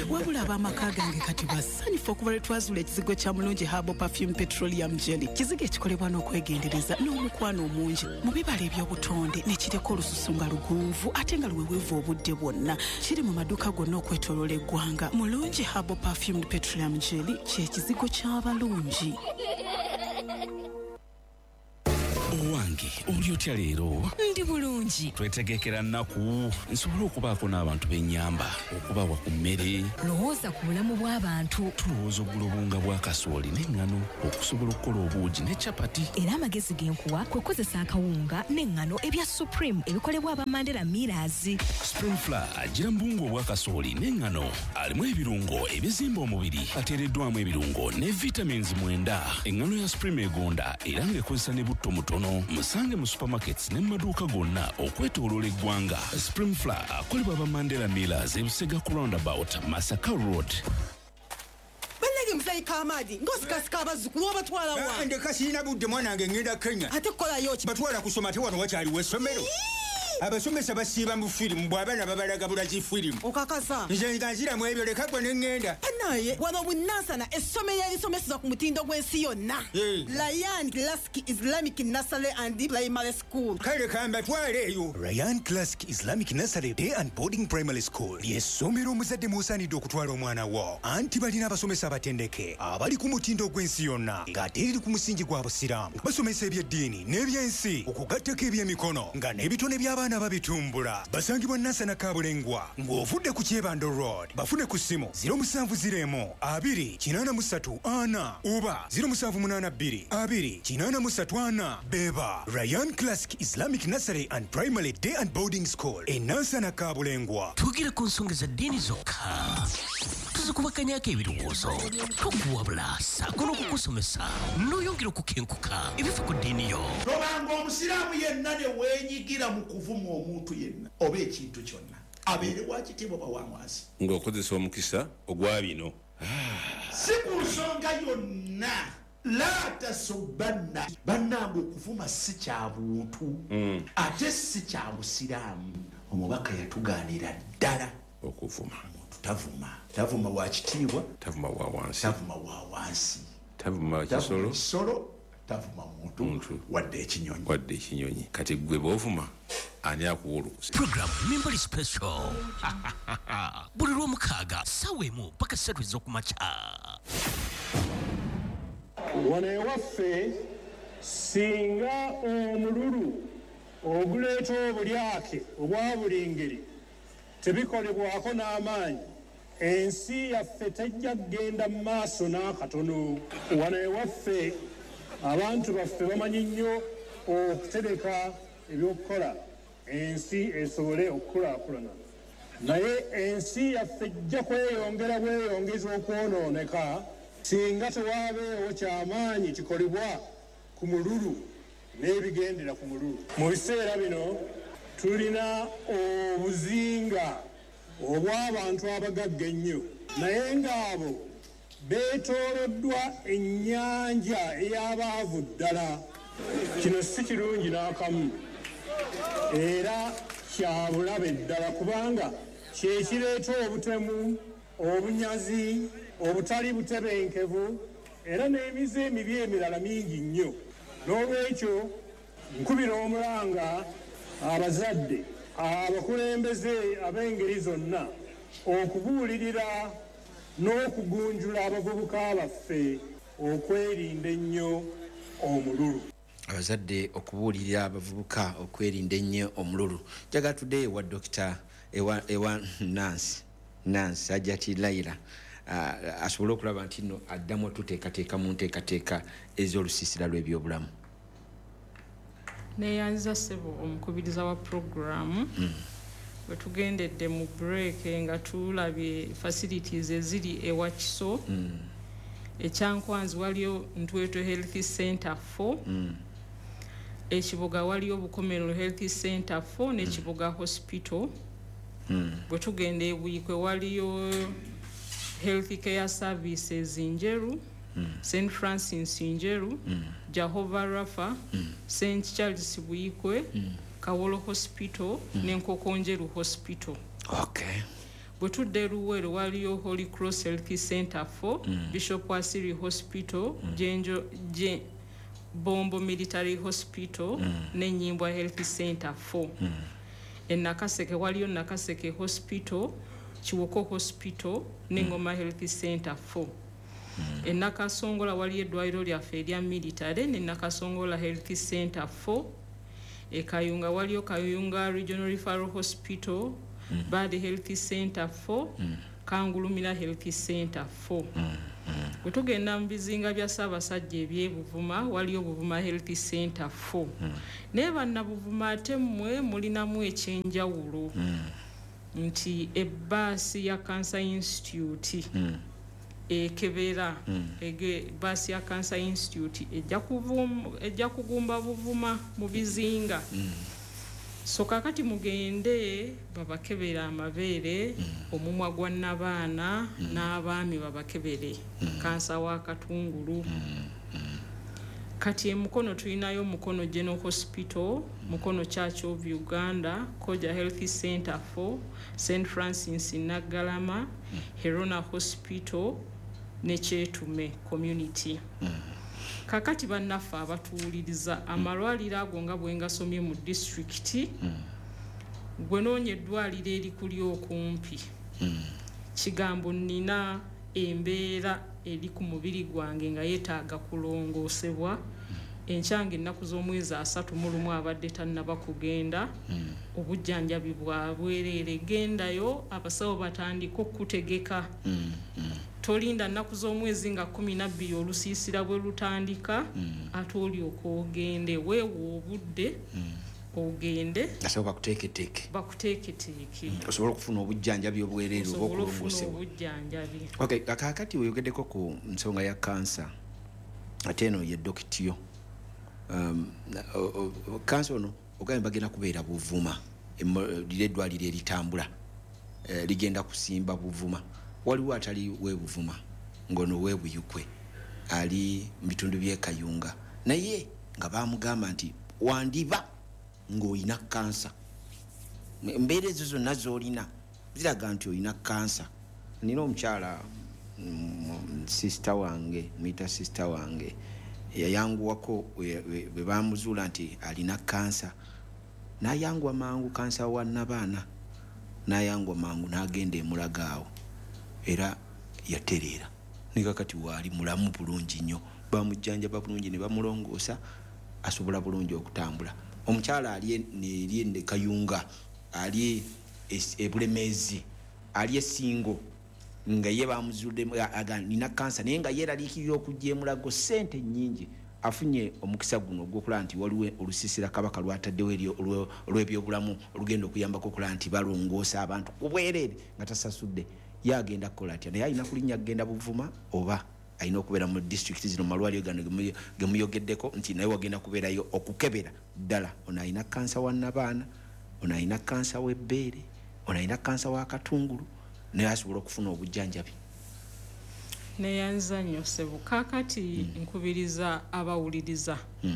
wabula ab'amaka gange kati basanyufu okuva lwe twazuula ekizigo kya Mulungi Herbal Perfume Petroleum Jelly. Kizigo ekikolebwa n'okwegendereza n'omukwano omungi mu bibala eby'obutonde ne kireka olususu nga lugunvu ate nga luweweevu obudde bwonna. Kiri mu maduuka gonna okwetooloola eggwanga. Mulungi Herbal Perfume Petroleum Jelly ky'ekizigo ky'abalungi. Owange oli otya leero? Ndi bulungi. Twetegekera nnaku nsobole okubaako n'abantu b'ennyamba okubawa ku mmere. Lowooza ku bulamu bw'abantu. Tulowooza oggula obunga bwa kasooli n'eŋŋano okusobola okukola obuugi ne capati. Era amagezi genkuwa kwe kozesa akawunga n'eŋŋano ebya Supreme ebikolebwa aba Mandela Millers. Spring Flour agira mbungu obwa kasooli n'eŋŋano alimu ebirungo ebizimba omubiri ateereddwamu ebirungo ne vitamins 9. Eŋŋano ya Supreme egonda era ng'ekozesa ne butto mutono. Musange mu supermarkets ne maduuka gonna okwetooloola eggwanga. Spring Flour akolebwa aba Mandela Millers ebusega ku roundabout Masaka Road. Bannage musayi Kamadi ngosikasika abazzukulu obatwala wa. Ndeka sirina budde mwanange ngenda Kenya. Ate kukolayo ki? Batwala kusoma te wano wakyaliwo essomero. Abasomesa basiiba mu firimu bw'abaana babalaga bulaki firimu. Okakasa. Nze nga nziramu ebyo leka gwe ne ŋŋenda. Naye wano bunansana essomero erisomeseza ku mutindo gw'ensi yonna. Ryan Classic Islamic Nursery and Primary School. Kale kambatwale eyo. Ryan Classic Islamic Nursery Day and Boarding Primary School ly'essomero omuzadde mw'osaanidde okutwala omwana wo. Anti balina abasomesa abatendeke abali ku mutindo gw'ensi yonna ng'ate eri ku musingi gwa busiraamu. Basomesa eby'eddiini n'ebyensi okugattako eby'emikono nga n'ebitone by'abaana babitumbula. Basangibwa Nansana Kabulengwa ng'ovudde ku Kyebando Road. Bafune ku ssimu 0702 283 4 oba 0782 283 4. Beba Ryan Classic Islamic Nursery and Primary Day and Boarding School e Nansana Kabulengwa. Tugire ku nsonga za ddiini zokka. Tuzikubakanyako ebirowoozo tokuwabula saako n'okukusomesa n'oyongera okukenkuka ebifa ku ddiini yo. Lobanga omusiraamu yenna ne weenyigira mu kuvuma omuntu yenna oba ekintu kyonna abeere wakitiibwa bawamwasi ng'okozesa omukisa ogwa bino. Si ku nsonga yonna la tasubbanna bannange okuvuma si kya buntu ate si kya busiraamu. Omubaka yatugaanira ddala okuvuma. Tavuma wa kitiibwa, tavuma wa wansi, tavuma wa wansi, tavuma kisolo, tavuma muntu wadde ekinyonyi. Kati gwe bw'ovuma ani akuwulukusa. Program Mimbali Special. Buli lw'omukaaga ssaawa emu paka 3 ez'okumakya. Wano ewaffe singa omululu oguleeta obulyake obwa buli ngeri tebikolebwako n'amaanyi, ensi yaffe tejja kgenda mu maaso n'akatono. Wano ewaffe abantu baffe bamanyi nnyo okutereka ebyokukola ensi esobole okukulaakulana, naye ensi yaffe ejja kweyongeza okwonooneka singa tewaabeewo kyamaanyi kikolebwa ku mululu n'ebigendera ku mululu. Mu biseera bino tulina obuzinga obw'abantu abagagga ennyo, naye ng'abo beetooloddwa ennyanja ey'abaavu ddala. Kino si kirungi n'akamu era kya bulabe ddala kubanga kye kireeta obutemu, obunyazi, obutali butebenkevu era n'emize emibi emirala mingi nnyo. N'olwekyo nkubira omulanga abazadde, abakulembeze ab'engeri zonna okubuulirira n'okugunjula abavubuka baffe okwerinda ennyo omululu. Abazadde okubuulirira abavubuka okwerinda ennyo omululu. Njagala tudde ewa Dr. ewa Nancy Ajati Laila asobole okulaba nti no addamu tuteekateeka mu nteekateeka ez'olusiisira lw'ebyobulamu. Neyanza ssebo omukubiriza wa programu bwe tugendedde mu break nga tulabye facilities eziri ewa Kiso. Ekyankwanzi waliyo Ntweto Health Center 4, ekibuga waliyo Bukomerero Health Center 4 n'ekibuga hospital. Bwe tugenda e Buyikwe waliyo Health Care Services Njeru, St. Francis Njeru, Jehovah Rapha, St. Charles Buyikwe, Kawolo Hospital, n'Enkoko Njeru Hospital. Okay. bwe tudde Luweero waliyo Holy Cross Health Center 4, Bishop Wasiri Hospital, Bombo Military Hospital, ne Nyimbwa Health Center 4. E Nakaseke waliyo Nakaseke Hospital, Kiwoko Hospital, ne Ngoma Health Center 4. E Nakasongola waliyo eddwaliro lyaffe erya military ne Nakasongola Health Center 4. E Kayunga waliyo Kayunga Regional Referral Hospital, Bad Health Center 4, Kangulumira Health Center 4. Bwe tugenda mu bizinga bya Ssaabasajja eby'Ebuvuma waliyo Buvuma Health Center 4. Naye bannabuvuma ate mmwe mulinamu ekyenjawulo nti ebbaasi ya Cancer Institute ekebera ebbaasi ya Cancer Institute ejja kugumba Buvuma mu bizinga. So kakati mugende babakebera amabeere, omumwa gwa Nabaana n'abaami babakebere kansa wa Katungulu. Kati emukono tulinayo Mukono General Hospital, Mukono Church of Uganda, Koja Health Center 4, St. Francis Naggalama, Herona Hospital ne Kyetume Community. Kakati bannaffe abatuwuliriza amalwaliro ago nga bwe ngasomye mu district, gwe noonya eddwaliro erikuli okumpi. Kigambo nina embeera eri ku mubiri gwange nga yeetaaga kulongoosebwa, enkyange ennaku z'omwezi 31 abadde tannaba kugenda, obujjanjabi bwa bwereere, gendayo abasawo batandika okutegeka. Tolinda nnaku z'omwezi nga 12 olusiisira bwe lutandika, ate olyoka ogende, weewa obudde ogende asaba bakuteeketeeke osobola okufuna obujjanjabi obwereere oba okulongoosebwa. Okay, kakati weyogeddeko ku nsonga ya kansa, ate eno ye dokitiyo. Kansa ono ogambye bagenda kubeera Buvuma, eddwaliro eritambula ligenda kusimba Buvuma. Waliwo atali we Buvuma ngono we Buyukwe ali mu bitundu by'e Kayunga, naye nga bamugamba nti wandiba ng'olina kansa. Embeera ezo zonna z'olina ziraga nti olina kansa. Nina omukyala sister wange, mwita sister wange, yayanguwako bwe bamuzuula nti alina kansa, n'ayanguwa mangu kansa wa Nabaana, n'ayanguwa mangu n'agenda e Mulagaawo era yatereera. Ne kakati waali mulamu bulungi nnyo, bamujjanjaba bulungi ne bamulongoosa, asobola bulungi okutambula. Omukyala ali ne Kayunga, ali e Bulemeezi, ali e Singo, nga ye bamuzudde nina kansa, naye nga yeeraliikirira okujja e Mulago ssente nnyingi. Afunye omukisa guno ogw'okulaba nti waliwo olusiisira Kabaka lwataddewo olw'ebyobulamu olugenda okuyambako okulaba nti balongoosa abantu ku bwereere nga tasasudde. Ye agenda kukola atya? Naye alina kulinnya kugenda Buvuma oba alina okubeera mu district zino malwaliro gano ge muyogeddeko nti naye wagenda kubeerayo okukebera ddala? Ono alina kansa wa Nabaana, ono alina kansa w'ebbeere, ono alina kansa wa Katungulu, naye asobola okufuna obujjanjabi. Neyanza nnyo ssebo. Kaakati nkubiriza abawuliriza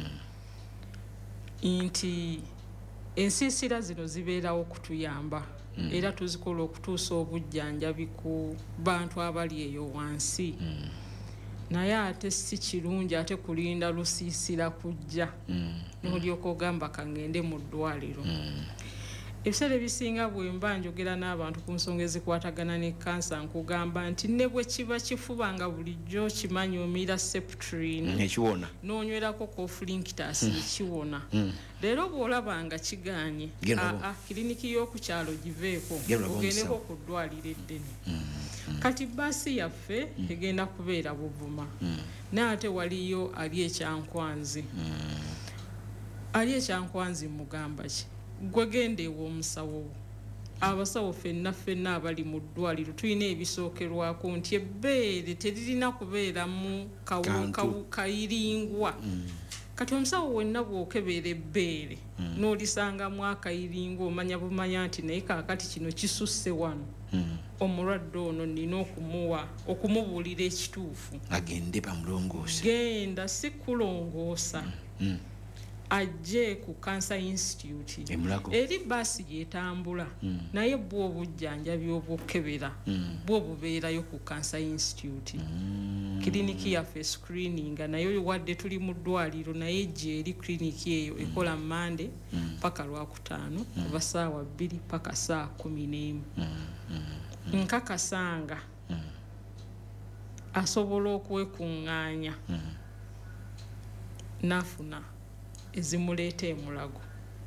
nti ensiisira zino zibeerawo okutuyamba era tuzikola okutuusa obujjanjabi ku bantu abali eyo wansi. Naye ate si kirungi ate kulinda lusiisira kujja n'olyoka ogamba kangende mu ddwaliro. Ebiseera ebisinga bwe mba njogera n'abantu ku nsonga ezikwatagana ne kansa, nkugamba nti ne bwe kiba kifuba nga bulijjo kimanyi omira Septrin ekiwona n'onywerako Coflinctus ekiwona. Leero bw'olaba nga kiganye, kiriniki y'oku kyalo giveeko ogendeko ku ddwaliro eddene. Kati bbaasi yaffe egenda kubeera Buvuma, n'ate waliyo ali ekyankwanzi. Ali ekyankwanzi mugamba ki? Gwe genda ew'omusawo. Abasawo ffenna abali mu ddwaliro tulina ebisookerwako nti ebbeere teririna kubeera mu kayiringwa. Kati omusawo wenna bw'okebeera ebbeere n'olisangamu akayiringwa, omanya bumanya nti naye kaakati kino kisusse wano, omulwadde ono nina okumubuulira ekituufu agende bamulongoose. Genda si kulongoosa. ajje ku Cancer Institute eri basi yetambula naye bwo obujjanjabi obwokebera bwo bubeerayo ku Cancer Institute kliniki yaffe screening naye wadde tuli mu ddwaliro naye gye eri kliniki eyo ekola Monday paka Lwakutaano kuva ssaawa 2 paka saa 11 nkakasanga asobola okwekuŋŋaanya nafuna ezimuleeta emulago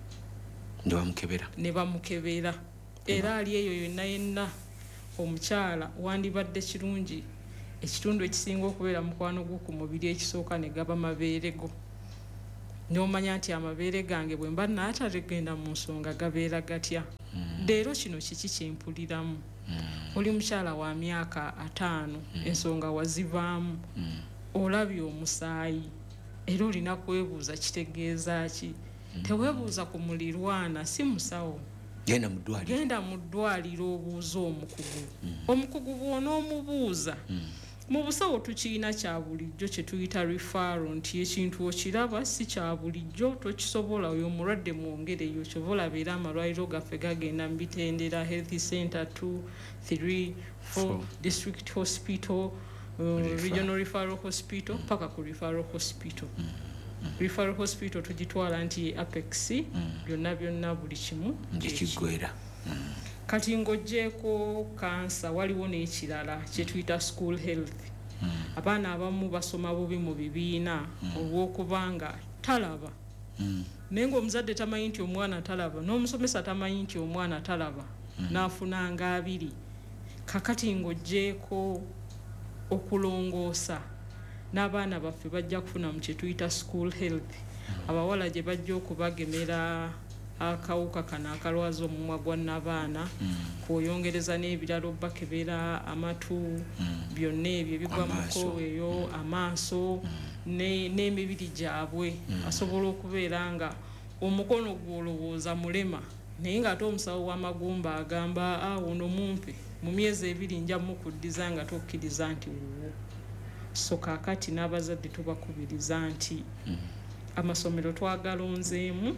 ne bamukebera era ali eyo yonna yenna omukyala wandibadde kirungi ekitundu ekisinga okubeera mukwano gwo ku mubiri ekisooka ne gaba mabeere go n'omanya nti amabeere gange bwe mba naatalegenda mu nsonga gabeera gatya leero kino kiki kyempuliramu oli mukyala wa myaka 5 ensonga wazivaamu olabye omusaayi era olina kwebuuza kitegeeza ki teweebuuza ku mulirwana si musawo genda mu ddwaliro obuuza omukugu bw'onoomubuuza mu busawo tukiina kya bulijjo kye tuyita referral nti ekintu okiraba si kya bulijjo tokisobola oyo omulwadde mwongereyo kyova olaba era amalwaliro gaffe gagenda mu bitendera health center 2 3 4 district hospital regional referral hospital paka ku referral hospital referral hospital tugitwala nti Apex byonna buli kimu kigwera kati ng'oggyeko kansa waliwo n'ekirala kye tuyita school health abaana abamu basoma bubi mu bibiina olw'okubanga talaba naye ng'omuzadde tamanyi nti omwana talaba n'omusomesa tamanyi nti omwana talaba n'afunanga 2 kakati ng'oggyeko okulongoosa n'abaana baffe bajja kufuna mu kye tuyita school health abawala gye bajja okubagemera akawuka kano akalwaza omumwa gwa n'abaana kw'oyongereza n'ebirala obbakebera amatu byonna ebyo ebigwa mu kkoweeyo amaaso n'emibiri gyabwe asobola okubeera nga omukono gw'olowooza mulema naye ng'ate omusawo w'amagumba agamba ono mumpe mu myezi 2 nja mukuddiza nga tokkiriza nti wuwo so kaakati n'abazadde tubakubiriza nti amasomero twagalonzeemu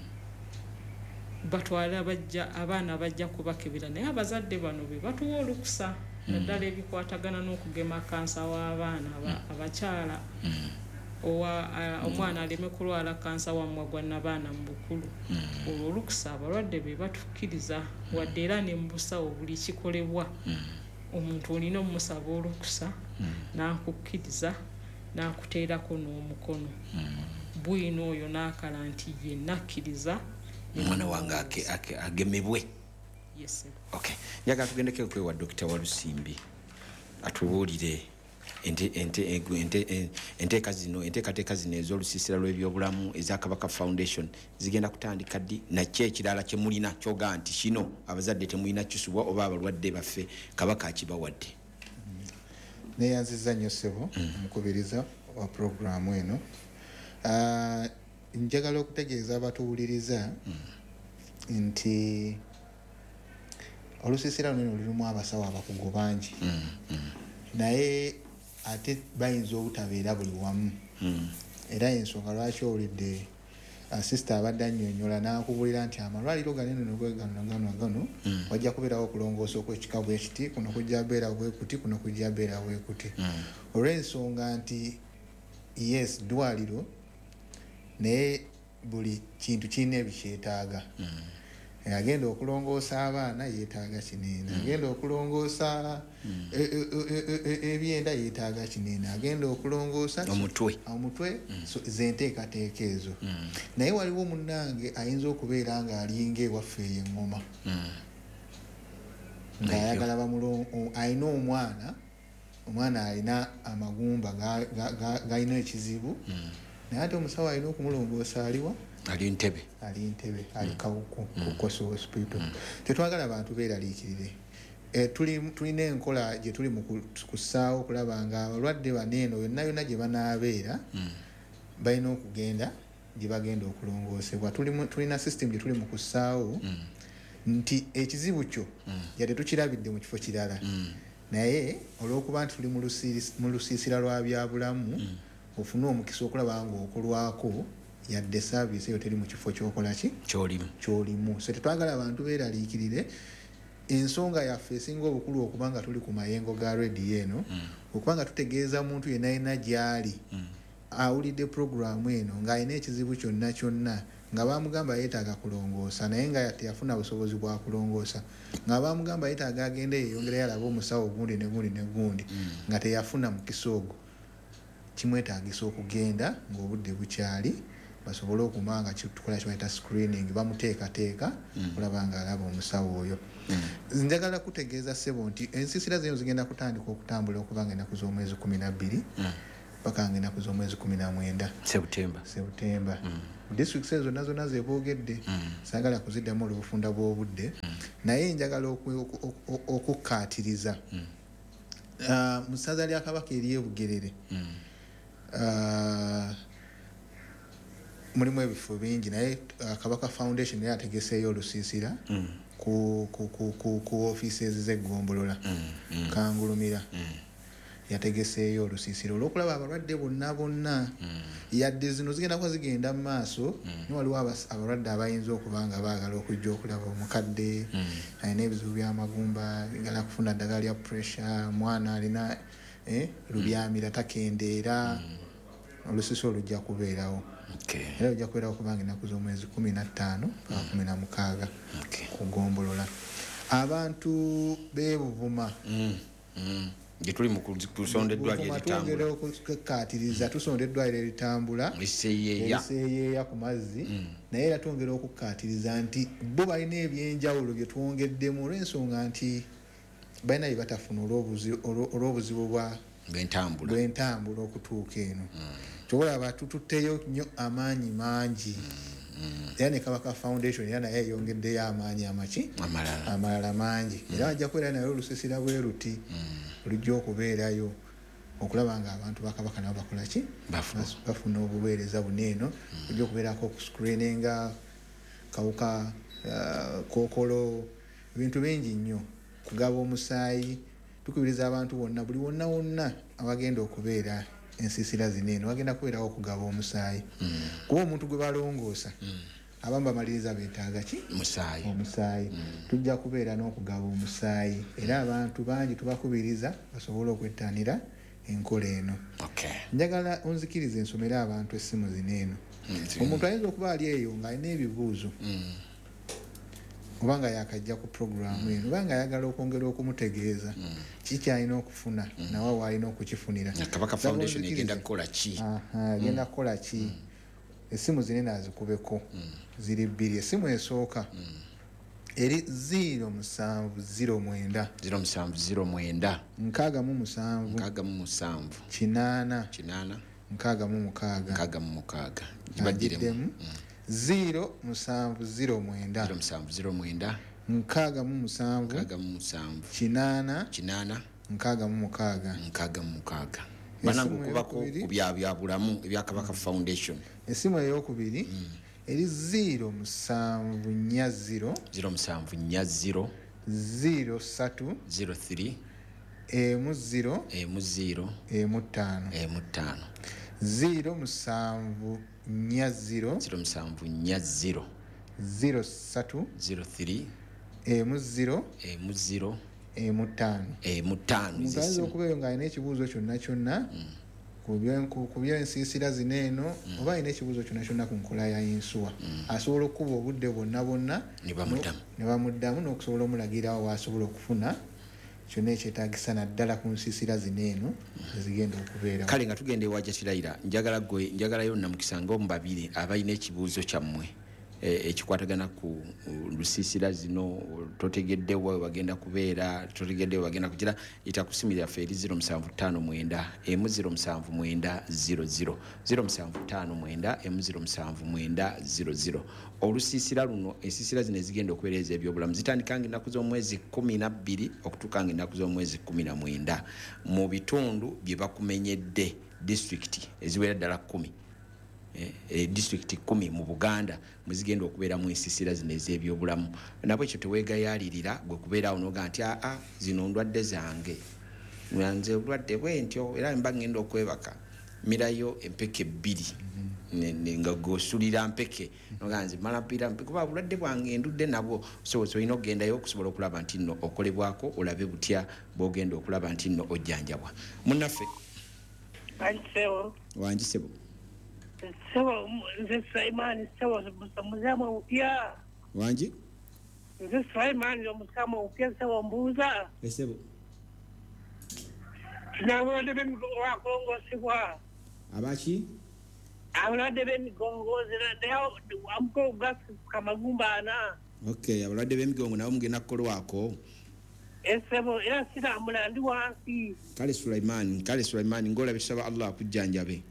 batwala abaana bajja kubakebera naye abazadde bano be batuwa olukusa naddala ebikwatagana n'okugema kansa w'abaana abakyala omwana aleme kulwala kansa wamwa gwa n'abaana mu bukulu olwo olukusa abalwadde be batukkiriza wadde era ne mu busawo buli kikolebwa omuntu olina omusaba olukusa n'akukkiriza n'akuteerako n'omukono bwino oyo n'akala nti yenna akkiriza omwana wange agemebwe yes okay njaga tugendeko kwewa Dr. Walusimbi atubuulire enteekateeka zino ez'olusiisira lw'ebyobulamu eza Kabaka Foundation zigenda kutandika ddi nakyo ekirala kye mulina kyoga nti kino abazadde temulina kisubwa oba abalwadde baffe Kabaka akibawadde neyanziza nnyo ssebo omukubiriza wa programu eno njagala okutegeeza abatuwuliriza nti olusiisira luno lulimu abasawo abakugu bangi naye ate bayinza obutabeera buli wamu era ensonga lwaki owulidde asista abadde annyonnyola n'akubulira nti amalwaliro gano wajja kubeerawo okulongoosa okw'ekika bwekiti kuno kujja beera bwekuti kuno kujja beera bwekuti olw'ensonga nti yes ddwaliro naye buli kintu kirina ebikyetaaga agenda okulongoosa abaana yeetaaga kinene agenda okulongoosa ebyenda yeetaaga kinene agenda okulongoosa omutwe zenteekateeka ezo naye waliwo munnange ayinza okubeera ng'alinga ewaffe eyo eŋŋoma ng'ayagala alina omwana alina amagumba galina ekizibu naye ate omusawo alina okumulongoosa aliwa ali ntebe ali kawuku ku Koso Hospital tetwagala abantu beeraliikirire tulina enkola gye tuli mu kussaawo okulaba nga abalwadde baneeno yonna yonna gye banaabeera balina okugenda gye bagenda okulongoosebwa tulina system gye tuli mu kussaawo nti ekizibu kyo yadde tukirabidde mu kifo kirala naye olw'okuba nti tuli mu lusiisira lwa byabulamu ofune omukisa okulaba nga okolwako yadde service eyo teri mu kifo kyokola ki kyolimu so tetwagala abantu beeraliikirire ensonga yaffe esinga obukulu okubanga tuli ku mayengo ga rediyo eno okubanga tutegeeza muntu yenna yenna gy'ali awulidde puroguramu eno ng'alina ekizibu kyonna kyonna nga bamugamba yeetaaga kulongoosa naye nga teyafuna busobozi bwa kulongoosa nga bamugamba yeetaaga agende yeyongerayo alabe omusawo ogundi negundi nga teyafuna mukisa ogwo kimwetaagisa okugenda ng'obudde bukyali basobole okumanga kitukola kibayita screening bamuteekateeka olaba nga alaba omusawo oyo njagala kutegeeza ssebo nti ensiisira zino zigenda kutandika okutambula okubanga ennaku z'omwezi 12 paka nga ennaku z'omwezi 19 September districts ezo zonna zeeboogedde saagala kuziddamu olw'obufunda bw'obudde naye njagala okukkaatiriza mu ssaza lya Kabaka ery'e Bugerere mulimu ebifo bingi naye Kabaka Foundation naye ategeseeyo olusiisira ku offices z'eggombolola Kangulumira yategeseeyo olusiisiro olw'okulaba abalwadde bonna yadde zino zigenda kuba zigenda mu maaso ne waliwo abalwadde abayinza okuba nga baagala okujja okulaba omukadde alina ebizibu by'amagumba agala kufuna ddagala lya pressure mwana alina lubyamira takendeera olusiisiro olujja kubeerawo era ojja kubeerawo kubanga ennaku z'omwezi 15 16 kugombolola abantu b'Ebuvuma tuli mu kusonda eddwaliro eritambula okukkaatiriza tusonda eddwaliro eritambula liseeyeeya ku mazzi naye era twongera okukkaatiriza nti bo balina ebyenjawulo bye twongeddemu olw'ensonga nti balina bye batafuna olw'obuzibu bw'entambula okutuuka eno kyobalaba tututteyo nnyo amaanyi mangi era ne Kabaka Foundation era naye yeyongeddeyo amaanyi amalala mangi era wajja kubeera naye olusiisira bwe luti olujja okubeerayo okulaba nga abantu ba Kabaka nabo bakola ki bafuna obuweereza buno eno ojja okubeerako okuscreeninga kawuka kookolo ebintu bingi nnyo kugaba omusaayi tukubiriza abantu bonna buli wonna abagenda okubeera ensiisira zino eno bagenda kubeerawo okugaba omusaayi kuba omuntu gwe balongoosa abamu bamaliriza beetaaga ki omusaayi tujja kubeera n'okugaba omusaayi era abantu bangi tubakubiriza basobole okwettanira enkola eno njagala onzikiriza ensomere abantu essimu zino eno omuntu ayinza okuba ali eyo ng'alina ebibuuzo oba nga yakajja ku puroguramu eno oba nga ayagala okwongera okumutegeeza kikyalina okufuna nawe waalina okukifunira Kabaka Foundation egenda kukola ki egenda kukola ki essimu zino nazikubeko ziri 2 essimu esooka eri 0709 0709 67 8 gibagiremu 0709 66 banangu kubako kubyabulamu ebya Kabaka Foundation essimu ey'okubiri eri 0740 03 M0 M5 0740 03 M0 mugayinza okubeeyo ng'alina ekibuuzo kyonna ku byensiisira zino eno oba alina ekibuuzo kyonna ku nkola ya yinsuwa asobola okukuba obudde bonna ne bamuddamu n'okusobola omulagirawo waasobola okufuna kyonna ekyetaagisa naddala ku nsiisira zino eno ezigenda okubeera kale nga tugenda ewa Jatirayira njagalayo namukisa ng'omu babiri abalina ekibuuzo kyammwe ekikwatagana ku lusiisira zino totegeddewo bagenda kubeera totegeddewo bagenda kugira ita kusimirira ffe eri 0759 M07900 0759 olusiisira luno ensiisira zino ezigenda okubeereza ebyobulamu zitandikanga ennaku z'omwezi 12 okutuuka nga ennaku z'omwezi 19 mu bitundu bye bakumenyedde disitulikiti eziwera ddala 10 district 10 mu Buganda mwezigenda okubeeramu ensiisira zino ez'ebyobulamu nabo ekyo teweegayaalirira gwe kubeerawo noga nti zino ndwadde zange nze obulwadde bwentyo era mba ngenda okwebaka mirayo empeke 2 nga gosulira mpeke noganze malapira mpeke kuba bulwadde bwange ndudde nabwo so ino gendayo okusobola okulaba nti nno okolebwako olabe butya bwogenda okulaba nti nno ojjanjabwa munnaffe Ansewo. wangi sebo Sewo nze Simon sewo muzamo upya. wangi Nze Simon muzamo upya sewo mbuza. sebo Tunabonde bemigongo sibwa. abaki Abulwadde bemigongo ziradayo amko gasi kamagumbana. okay abalwadde b'emigongo nabo mugenda kukolwako Esebo era sirambula ndi wansi. kale Sulaiman ngola bisaba Allah akujjanjabe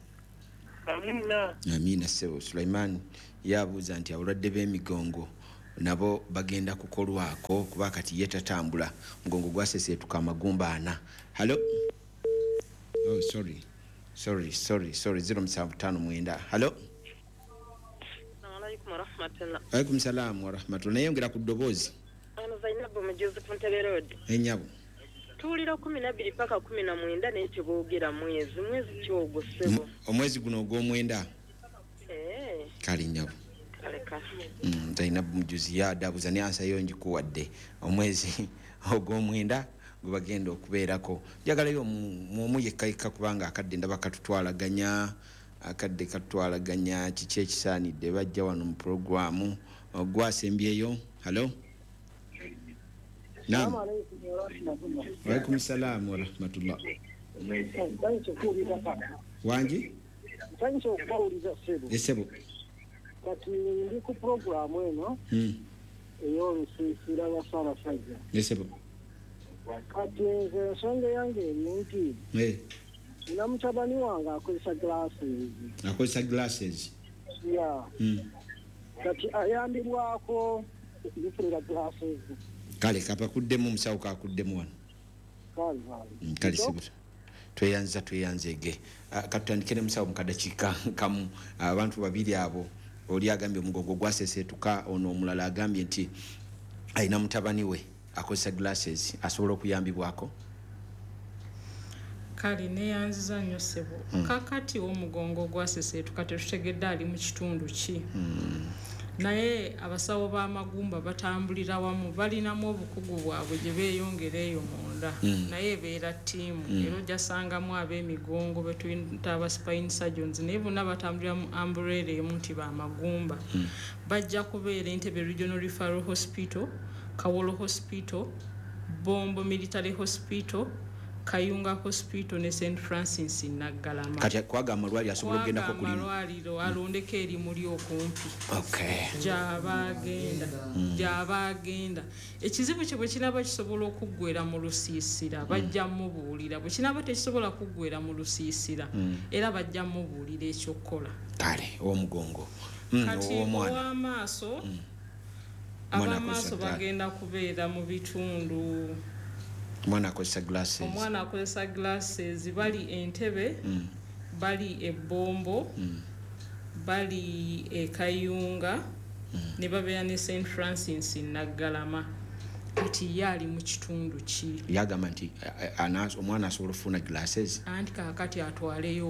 amina sebo Sulaiman yabuuza nti abalwadde b'emigongo nabo bagenda kukolwako kuba kati yetatambula mugongo gwaseseetuka amagumba 4 hello oh sorry 075 hello alaikum salam wa rahmatullah nayongera ku ddoboozi ano Zainabu Mujuzi Puntebe Road enyabo tuwulira 12 paka 19 n'ekyo boogera mwezi kyogo sebo omwezi guno ogw'omwenda kale nyabo Zainabu Mujuzi yadabuza ne ansa yo njikuwadde omwezi ogw'omwenda gwe bagenda okubeerako njagalayo mumu yekkayikka kubanga akadde ndaba katutwalaganya kiki ekisaanidde bajja wano mu programu gwasembyeyo hello naam waalaikum salam wa rahmatullah wangi esebo kati ndi ku programu eno ey'olusiisira lwa Ssaabasajja esebo kati nze ensonga yange eri nti nina mutabani wange akozesa glasses ya kati ayambibwako okufunira glasses kale kapakuddemu omusawo kakuddemu wano kale sibuto tweyanzege katutandike ne musawo mukadakiika kamu abantu babiri abo oli agambye omugogo gwaseseetuka ono omulala agambye nti ayina mutabani we akozesa glasses asobola okuyambibwako kale neyanziza nnyo sebo kakati omugongo gwaseseetuka tetutegedde ali mu kitundu ki naye abasawo b'amagumba batambulira wamu balinamu obukugu bwabwe gye beeyongera eyo munda naye ebeera ttiimu era ojasangamu ab'emigongo betuyita aba spine surgeons naye bonna batambulira mu umbrella emu nti b'amagumba bajja kubeera Entebbe Regional Referral Hospital, Kawolo Hospital, Bombo Military Hospital, Kayunga Hospital ne St. Francis Naggalama. Kati kwaga amalwaliro asobola ogendako kulino. Amalwaliro alondeko eri muli okumpi. Okay. Gyabagenda. Ekizibu kye bwe kinaba kisobola okuggwera mu lusiisira bajja mubuulira. Bwe kinaba tekisobola kuggwera mu lusiisira era bajja mubuulira ekyokkola. Kale omugongo. Kati ow'amaaso ab'amaaso bagenda kubeera mu bitundu omwana akozesa glasses. Omwana akozesa glasses bali Entebbe, bali eBombo, bali Kayunga, ne babeera ne St. Francis Naggalama. Kati yali mu kitundu ki? Yagamba nti omwana asobola okufuna glasses. Anti kakati atwaleyo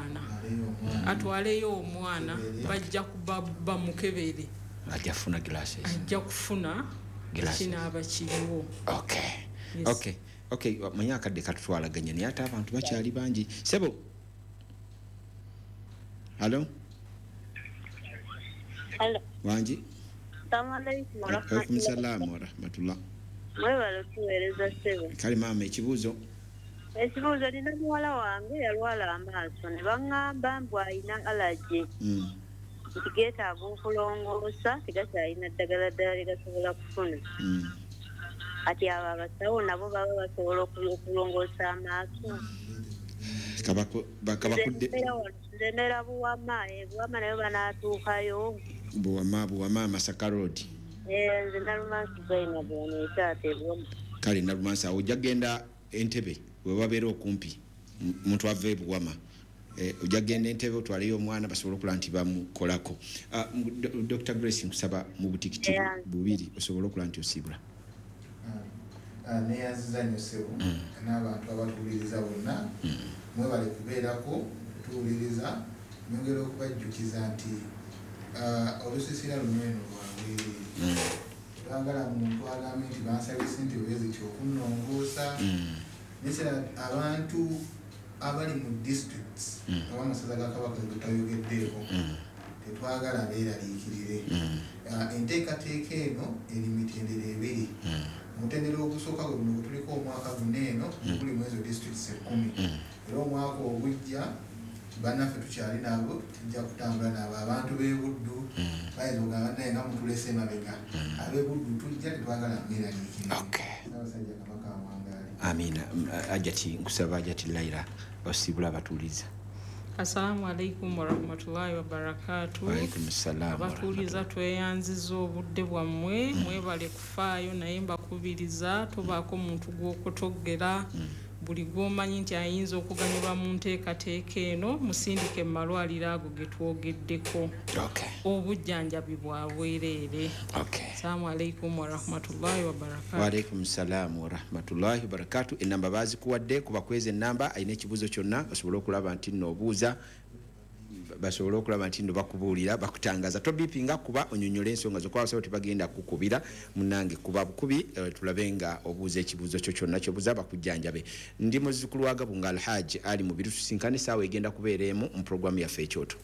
omwana bajja kuba mukebere. Ajja kufuna glasses. Ajja kufuna kinaaba kiriwo. Okay. Yes. Okay, manya akadde katutwalaganya naye ate abantu bakyali bangi. Sebo. Hello. Wangi. Alaikum salam wa rahmatullah. Mwebale kuweereza Sebo. Kale maama ekibuuzo. Ekibuuzo nina muwala wange yalwala amaaso ne baŋŋamba mbu alina allergy. Nti geetaaga okulongoosa tegakyalina ddagala ddala lye gasobola kufuna. Ati abo abasawo nabo baba basobola okulongoosa amaaso. Nzemera Buwama nayo banaatuukayo. Buwama Masaka Road. Nze Nalumansi Zainabu wano ekyate Buwama. Kale Nalumansi awo ojja genda Entebbe we babeera okumpi muntu ava e Buwama. Ojja genda Entebbe otwaleyo omwana basobola okulaba nti bamukolako. Dr. Grace nkusaba mu butikiti bubiri osobola okulaba nti osiibula. Neyanziza nnyo Sebo n'abantu abatuwuliriza bonna mwebale kubeerako tuwuliriza nyongera okubajjukiza nti olusiisira luno eno lwabwerere twagala muntu agambe nti bansabye sente wezi kyokunnongoosa nesera abantu abali mu districts oba amasaza ga kabaka getayogeddeeko tetwagala beeraliikirire enteekateeka eno eri mitendera ebiri mutendera ogusooka gwe guno gutuliko omwaka guno eno guli mu ezo districts 10 era omwaka ogujja bannaffe tukyali nabo tujja kutambula nabo abantu b'ebuddu bayinza okugamba naye nga mutulese emabega ab'ebuddu tujja tetwagala mweeraliikirire abasajja kabaka awangaali amina ajati nkusaba ajati Laira basibula abatuuliza. Assalamu alaikum warahmatullahi wabarakatuh. Waalaikum salam. Abatuuliza tweyanziza obudde bwammwe mwebale kufaayo naye mbakubiriza tobaako muntu gw'okutogera buli gwomanyi nti ayinza okuganyulwa mu nteekateeka eno musindike mu malwaliro ago ge twogeddeko obujjanjabi bwa bwereere. Assalamu alaikum warahmatullahi wabarakatuh. Waalaikum salam warahmatullahi wabarakatuh. Enamba bazikuwadde kubakweza enamba alina ekibuuzo kyonna basobole okulaba nti nno obuuza basobole okulaba nti nno bakubuulira bakutangaza tobipinga kuba onyonyola ensonga zokuba basaba tebagenda kukubira munange kuba bukubi tulabe nga obuuza ekibuuzo kyo kyonna kyobuuza bakujjanjabe. Ndi muzzukulu wa Gabunga Alhaji ali mu birususinkane saawa egenda kubeereemu mu puroguramu yaffe ekyoto.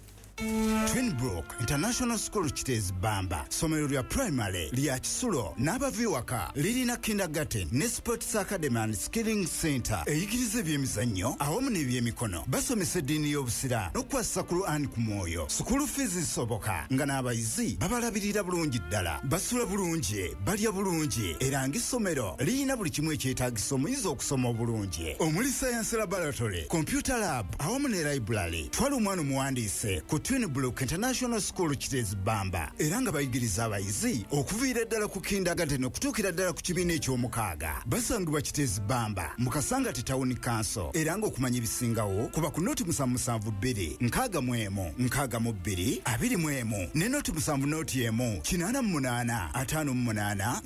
Twinbrook International School Kitezi Bamba somero lya primary lya Kisulo n'abaviwaka lirina kindergarten ne sports academy and skilling center eyigiriza ebyemizannyo awamu n'ebyemikono basomesa eddiini y'obusiraamu n'okukwasa ku Qur'an ku mwoyo. School fees zisoboka nga n'abayizi babalabirira bulungi ddala basula bulungi balya bulungi era ng'essomero lirina buli kimu ekyetaagisa omuyizi okusoma obulungi omuli science laboratory computer lab awamu ne library. Twala omwana omuwandiise ku Twinbrook International School Kitezi Bamba era nga bayigiriza abayizi okuviira ddala ku kindergarten okutuukira ddala ku kibiina eky'omukaaga. Basangibwa Kitezi Bamba mu Kasangati Town Council era nga okumanya ebisingawo kuba ku noti 772 61 62 21 ne noti 7 88 58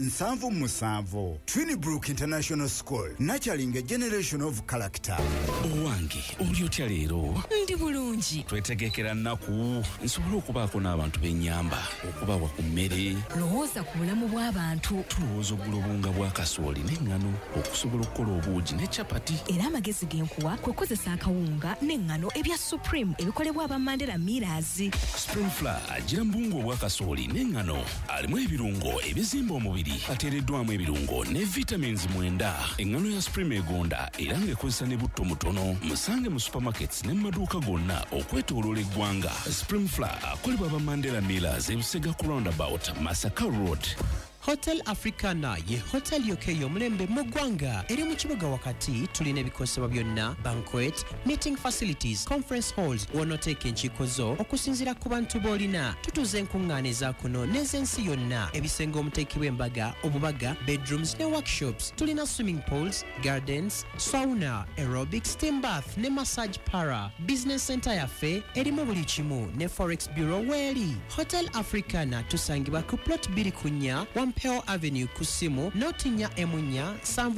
77. Twinbrook International School nurturing a generation of character. Owange oli otya leero? Ndi bulungi. Twetegekera nnaku nsobola okubaako n'abantu b'ennyamba okubawa ku mmere. Lowooza ku bulamu bw'abantu. Tulowooza oggula obunga bwa kasooli n'eŋŋano okusobola okukola obuugi ne capati. Era amagezi genkuwa kwe kukozesa akawunga n'eŋŋano ebya Supreme ebikolebwa aba Mandela Millers. Spring Flour agira mbungu obwa kasooli n'eŋŋano alimu ebirungo ebizimba omubiri ateereddwamu ebirungo ne vitamins 9. Eŋŋano ya Supreme egonda era ng'ekozesa ne butto mutono. Musange mu supermarkets ne mu maduuka gonna okwetooloola eggwanga. Spring Flour akolebwa aba Mandela Millers ebusega ku roundabout Masaka Road. Hotel Africana ye hotel yokeyo mulembe mu ggwanga eri mu kibuga wakati tulina ebikosebwa byonna banquet meeting facilities conference halls wonoteeka enkiiko zo okusinziira ku bantu b'olina tutuuza enkuŋŋaana ezaakuno n'ez'ensi yonna ebisenge omuteekibwa embaga obubaga bedrooms ne workshops tulina swimming pools gardens sauna aerobic steam bath ne massage para business center yaffe erimu buli kimu ne forex bureau weeri. Hotel Africana tusangibwa ku plot 2 Peo Avenue Kusimu notinya emunya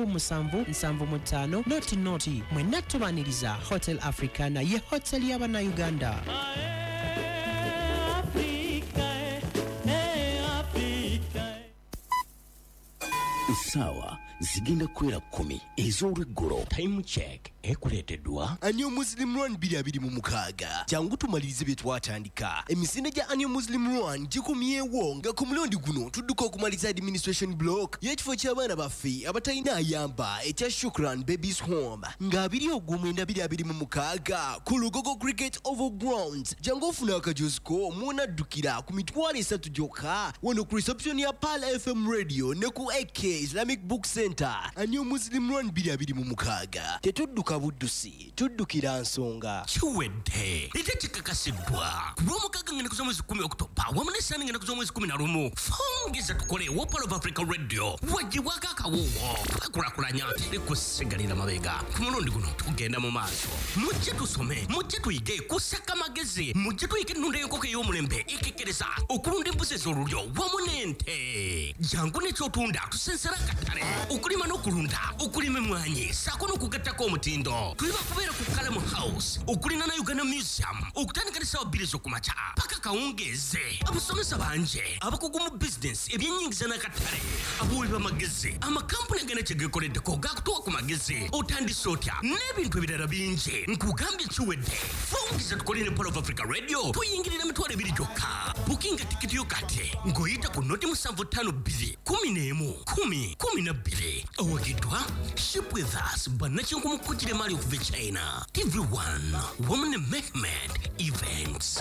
7775 noti mwenna tubaniriza Hotel Africana ye hotel y'abana Uganda. Sawa zigenda kwera 10 ez'olweggulo. Time check ekuleeteddwa Annual Muslim Run 2026. Jangu tumalirize bye twatandika. Emisinde gya Annual Muslim Run gikumyewo nga ku mulundi guno tudduka okumaliza administration block y'ekifo ky'abaana baffe abatalina ayamba ekya Shukran Babies Home nga 2026 ku Lugogo Cricket Oval Grounds. Jangu ofuna akajoziko munaddukira ku mitwalo 3 gyokka wano ku reception ya Pal FM Radio ne ku AK Islamic Book Center. Annual Muslim Run 2026 tetudduka buddusi tuddukira nsonga kiwedde ate kikakasiddwa ku lw'omukaaga ngenda ku z'omwezi 10 October wamu n'essaani ngenda ku z'omwezi 11 fongeza tukole Wopal of Africa Radio wagibwako akawuwo twakulakulanya ekusigalira mabega ku mulundi guno tugenda mu maaso mujje tusome mujje tuyige kusaka amagezi mujje tuyige ennunda y'enkoko ey'omulembe ekekkereza okulunda embuzi ez'olulyo wamu n'ente jangu n'ekyotunda tusensera akatale okulima n'okulunda okulima emmwanyi saako n'okugattako omutindo tuli bakubeera ku Kalamu House okulina na Uganda Museum okutandika ne ssaawa 2 ez'okumakya paka kawungeeze abasomesa bangi abakugu mu bizinesi ebyennyingiza n'akatale abawi b'amagezi amakampuni agenda kye geekoleddeko gaakutuwa ku magezi otandise otya n'ebintu ebirala bingi nkugambye kiwedde fungiza tukole ne Pole of Africa Radio tuyingirira mitwalo 2 gyokka bukinga tikiti yo kati ng'oyita ku noti 752 11 awagidwa Ship with Us bannakinku mukujire mali okuva China TV1 Women Mehmet Events.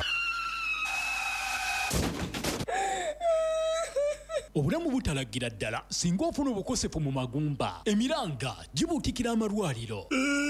Obulamu butalagira ddala singa ofuna obukosefu mu magumba emiranga gibuutikira amalwaliro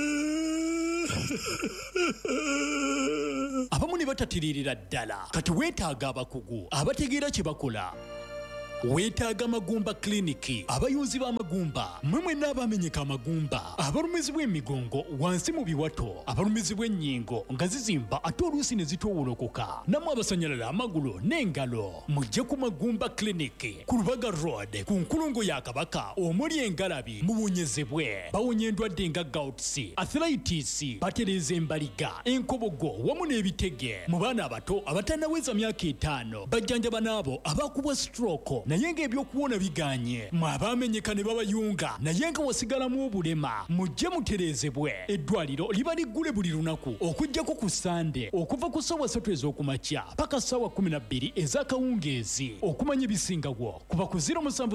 abamu ne batatiririra ddala kati weetaaga abakugu abategeera kye bakola weetaaga Magumba Kliniki abayunzi b'amagumba mmwe mwenna abamenyeka amagumba abalumizibwa emigongo wansi mu biwato abalumizibwa ennyingo nga zizimba ate oluusi ne zitowolokoka nammwe abasanyalala amagulu n'engalo mujje ku Magumba Kliniki ku Lubaga Road ku nkulungo ya Kabaka omuli engalabi muwonyezebwe bawonya endwadde nga gouts arthritis batereeza embaliga enkobogo wamu n'ebitege mu baana abato abatannaweza myaka 5 bajjanjaba n'abo abakubwa stroke naye ng'ebyokuwona biganye mwe abamenyeka ne babayunga naye nga wasigalamu obulema mujje mutereezebwe eddwaliro liba liggule buli lunaku okuggyako ku Sande okuva ku ssaawa 3 ez'okumakya paka ssaawa 12 ez'akawungeezi okumanya ebisingawo kuba ku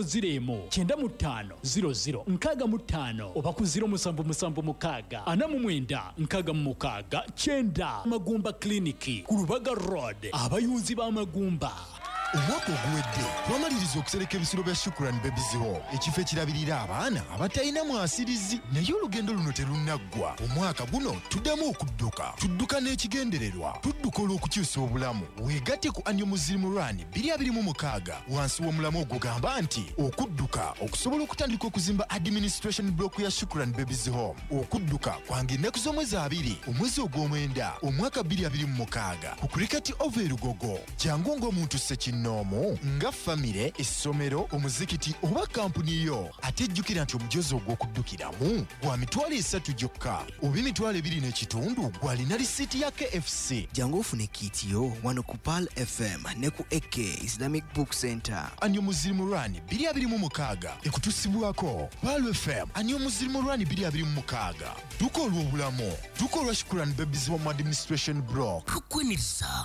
0701-95-00-65 oba ku 0776-49-66 Magumba Kliniki ku Lubaga Road abayunzi b'amagumba. Omwaka oguwedde twamaliriza okusereka ebisiro bya Shukrani Babies Home ekifo ekirabirira abaana abatalina mwasirizi naye olugendo luno terunaggwa. Omwaka guno tuddamu tudduka n'ekigendererwa tudduka olw'okukyusa obulamu weegatte ku Annual Muslim Run 2026 wansi w'omulamu ogugamba nti okudduka okusobola okutandika okuzimba administration block ya Shukrani Babies Home okudduka kwange ennaku z'omwezi 2 omwezi ogw'omwenda omwaka 2026 ku Cricket Over Erugogo jangu ng'omuntu sekino nomo nga famire essomero omuzikiti oba kampuni yo ate jjukira nti omujozi ogw'okuddukiramu gwa mitwalo 3 gyokka oba emitwalo 2.5 gwalina lisiti ya KFC. Jangu ofune kiti yo wano ku Pal FM ne ku AK Islamic Book Center. Annual Muslim Run 2026 ekutusibwako Pal FM Annual Muslim Run 2026 duko olw'obulamu duko olwa Shukrani Babies Home Administration Block tukweniriza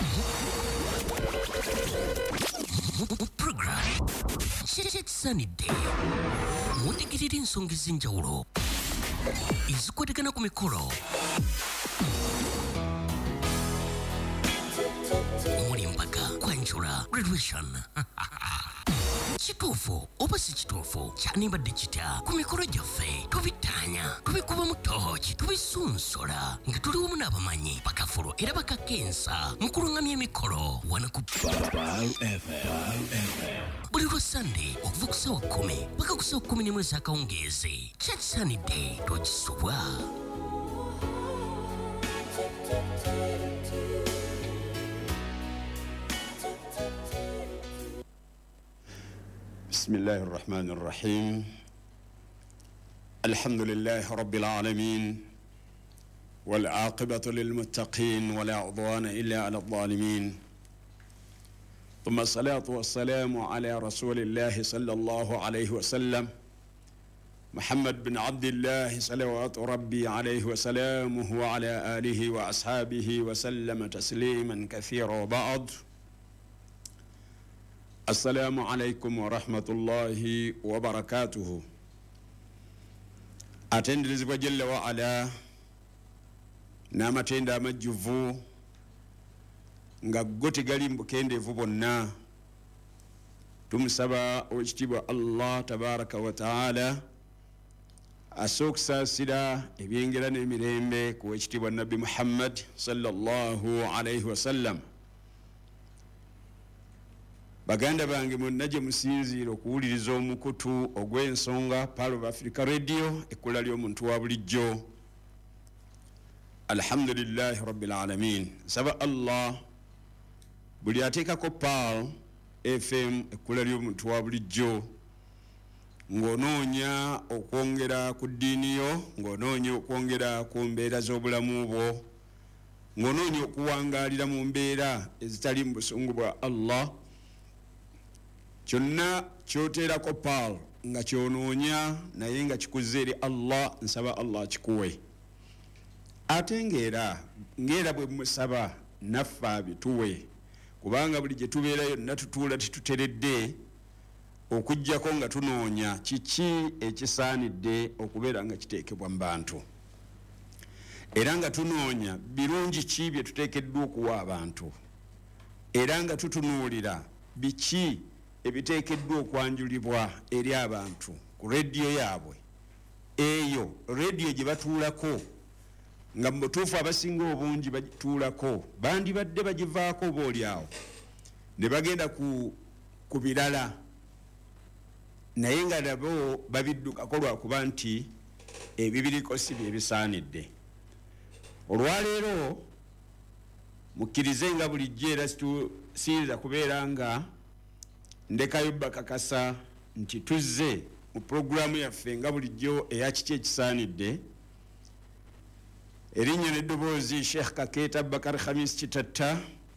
program kyekisanidde mutegerera ensonga ez'enjawulo ezikwatagana ku mikolo omuli empaka kwanjula graduation kituufu oba si kituufu kyanibadde kitya ku mikolo gyaffe tubitaanya tubikuba mu tooki tubisunsola nga tuli wamu n'abamanyi bakafulo era bakakensa mu kulungamya emikolo wano ku buli lwa Sande okuva ku ssaawa 10 paka ku ssaawa 11 ez'akawungeezi kyekisanidde tokisobwa. بسم الله الرحمن الرحيم الحمد لله رب العالمين والعاقبة للمتقين ولا عدوان إلا على الظالمين ثم الصلاة والسلام على رسول الله صلى الله عليه وسلم محمد بن عبد الله صلوات ربي عليه وسلامه وعلى آله وأصحابه وسلم تسليما كثيرا وبعد. السلام عليكم ورحمة الله وبركاته. أتندرزبwa جل وعلا n'amatenda amajjuvu nga go tegali mbukendeevu bonna tumusaba owekitiibwa Allah tabaraka wa taala assa okusaasira ebyengera n'emirembe ku wekitiibwa Nabbi Muhammad sallallahu alaihi wasallam. Baganda bange mwonna gye musinziira okuwuliriza omukutu ogw'ensonga Pal of Africa Radio ekkula ly'omuntu wa bulijjo. Alhamdulillahi rabbil alamin. Nsaba Allah buli ateekako Pal FM ekkula ly'omuntu wa bulijjo ng'onoonya okwongera ku ddiini yo, ng'onoonya okwongera ku mbeera z'obulamu bwo, ng'onoonya okuwangaalira mu mbeera ezitali mu busungu bwa Allah, kyonna kyoteerako paal nga kyonoonya naye nga kikuze eri Allah, nsaba Allah kikuwe. Ate ng'era bwe musaba naffe abituwe, kubanga buli gye tubeera yonna tutuula tituteredde okujjako nga tunoonya kiki ekisaanidde okubeera nga kiteekebwa mu bantu, era nga tunoonya birungi ki bye tuteekeddwa okuwa abantu, era nga tutunuulira biki ebiteekeddwa okwanjulibwa eri abantu ku rediyo yaabwe, eyo rediyo gye batuulako nga mu butuufu abasinga obungi bagituulako bandibadde bagivaako obaolyawo ne bagenda ku birala, naye nga nabo babiddukako lwakuba nti ebibiriko si bye bisaanidde. Olwaleero mukkirize nga bulijjo era siyinza kubeera nga ndekayo bakakasa nti tuzze mu pulogulaamu yaffe nga bulijjo eya kiki ekisaanidde. Erinnya n'eddoboozi Sheikh Kakeeta Abubakar Khamis Kitatta,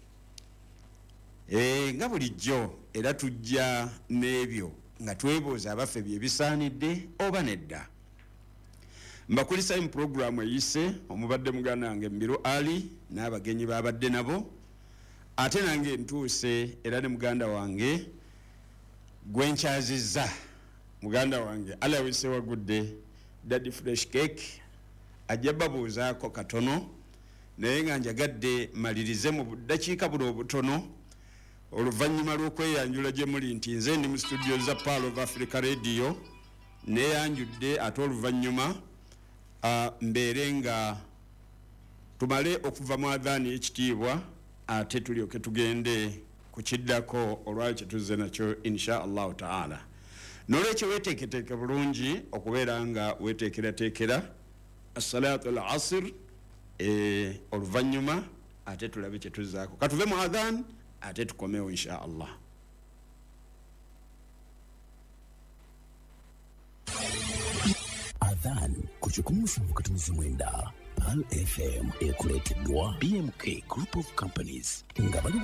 nga bulijjo era tujja n'ebyo nga twebuuza abaffe bye bisaanidde oba nedda. Mbakulisayo mu pulogulaamu eyise omubadde muganda wange Mbiru Ali n'abagenyi babadde nabo, ate nange ntuuse era ne muganda wange gwenkyazizza, muganda wange Alawise Wagudde Daddy Fresh Cake, ajja babuuzaako katono naye nga njagadde malirize mu buddakiika buno obutono oluvannyuma lw'okweyanjula gye muli nti nze ndi mu studio za Pearl of Africa Radio neyanjudde, ate oluvannyuma mbeere nga tumale okuva mu adhaani y'ekitiibwa ate tulyoke tugende ku kiddako olwali kyetuzze nakyo insha Allahu taala. N'olwekyo weeteeketeeke bulungi okubeera nga weeteekerateekera as-salatu al-asr oluvannyuma ate tulabe kyetuzzaako. Katuve mu adhaan ate tukomewo insha Allah. Adhaan ku 17:9 Pearl FM ekuleeteddwa BMK Group of Companies nga bali